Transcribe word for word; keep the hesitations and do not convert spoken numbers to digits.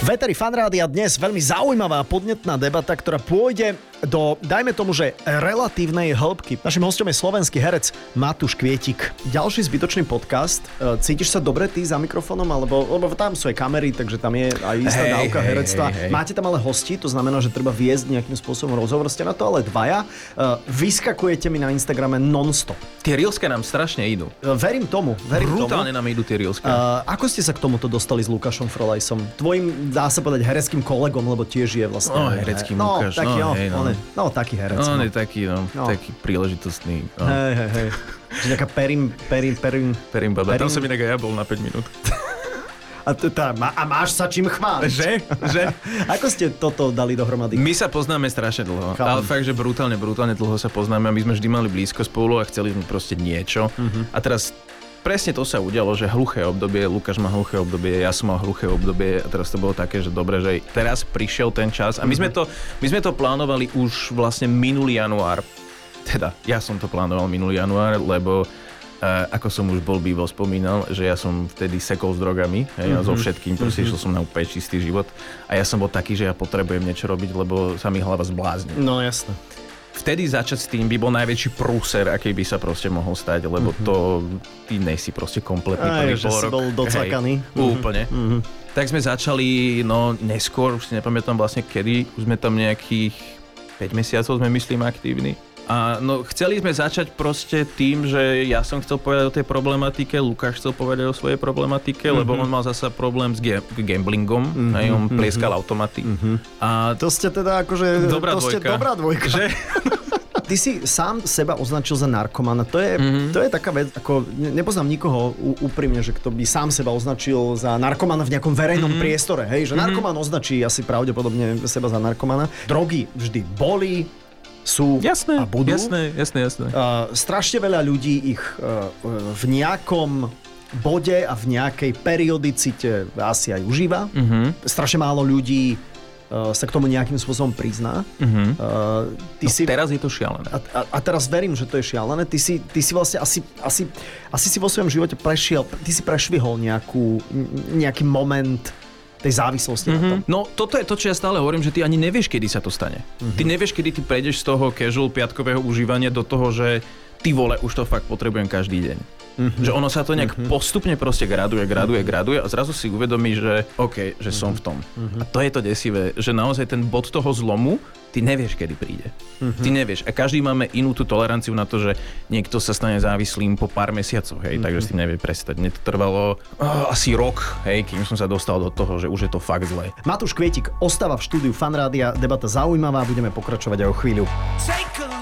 Veteri Fanrádia dnes veľmi zaujímavá a podnetná debata, ktorá pôjde do, dajme tomu, že relatívnej hĺbky. Našim hosťom je slovenský herec Matúš Kvietik. Ďalší zbytočný podcast. Cítiš sa dobre ty za mikrofónom? Alebo, lebo tam sú aj kamery, takže tam je aj istá hey, dávka hey, herectva. Hey, hey. Máte tam ale hostí, to znamená, že treba viesť nejakým spôsobom rozhovor. Ste na to ale dvaja. Vyskakujete mi na Instagrame non-stop. Tie reelské nám strašne idú. Verím tomu. Verím Brutálne tomu. nám idú tie reelské. Uh, ako ste sa k tomuto dostali s Lukášom Frolajsom? Tvojim, dá sa povedať, hereckým kolegom, lebo tiež je vlastne... No, herecký no, Lukáš. Taký, no, no, hej, no. On je, no, taký herec. No, on no. je taký, no, no. taký príležitostný. No. Hej, hej, hej. Že nejaká perim, perim, perim... Perim baba. Tam som inak aj ja bol na päť minút. A, t- tá, a máš sa čím chváliť. Že? Že? Ako ste toto dali dohromady? My sa poznáme strašne dlho. Chápem. Ale fakt, že brutálne, brutálne dlho sa poznáme a my sme vždy mali blízko spolu a chceli sme proste niečo. Uh-huh. A teraz presne to sa udialo, že hluché obdobie, Lukáš má hluché obdobie, ja som mal hluché obdobie a teraz to bolo také, že dobre, že teraz prišiel ten čas a my sme to, my sme to plánovali už vlastne minulý január. Teda, ja som to plánoval minulý január, lebo Uh, ako som už bol býval spomínal, že ja som vtedy sekol s drogami, hej, mm-hmm. so všetkým, proste mm-hmm. išiel som na úplne čistý život a ja som bol taký, že ja potrebujem niečo robiť, lebo sa mi hlava zblázni. No jasne. Vtedy začať s tým by bol najväčší prúser, aký by sa proste mohol stať, lebo mm-hmm. to ty nejsi proste kompletný prvý pol rok. Bol docvakaný. Hej, úplne. Mm-hmm. Tak sme začali, no neskôr, už si nepamätám vlastne kedy, už sme tam nejakých päť mesiacov sme myslím aktívni. A no, chceli sme začať proste tým, že ja som chcel povedať o tej problematike, Lukáš chcel povedať o svojej problematike, mm-hmm. lebo on mal zasa problém s ge- gamblingom, mm-hmm. hej, on plieskal mm-hmm. automaty. Mm-hmm. A to ste teda akože... Dobrá to dvojka. Ste dobrá dvojka. Že? Ty si sám seba označil za narkomana. To je, mm-hmm. to je taká vec, ako nepoznám nikoho úprimne, že kto by sám seba označil za narkomana v nejakom verejnom mm-hmm. priestore. Hej, že mm-hmm. narkoman označí asi pravdepodobne seba za narkomana. Drogy vždy boli, sú jasné, a budú. Jasné, jasné, jasné. Uh, strašne veľa ľudí ich uh, v nejakom bode a v nejakej periodicite asi aj užíva. Uh-huh. Strašne málo ľudí uh, sa k tomu nejakým spôsobom prizná. Uh-huh. Uh, ty no, si... Teraz je to šialené. A, a, a teraz verím, že to je šialené. Ty si, ty si vlastne asi, asi, asi si vo svojom živote prešiel, ty si prešvihol nejakú, nejaký moment tej závislosti mm-hmm. na tom. No toto je to, čo ja stále hovorím, že ty ani nevieš, kedy sa to stane. Mm-hmm. Ty nevieš, kedy ty prejdeš z toho casual piatkového užívania do toho, že ty vole, už to fakt potrebujem každý deň. Mm-hmm. Že ono sa to nejak mm-hmm. postupne proste graduje, graduje, graduje a zrazu si uvedomíš, že OK, že som v tom. Mm-hmm. A to je to desivé, že naozaj ten bod toho zlomu, ty nevieš, kedy príde. Mm-hmm. Ty nevieš. A každý máme inú tú toleranciu na to, že niekto sa stane závislým po pár mesiacoch, hej, mm-hmm. takže s tým nevie prestať. Mne to trvalo oh, asi rok, hej, kým som sa dostal do toho, že už je to fakt zlé. Matúš Kvietik ostáva v štúdiu Fanrádia, debata zaujímavá, budeme pokračovať aj o chvíľu.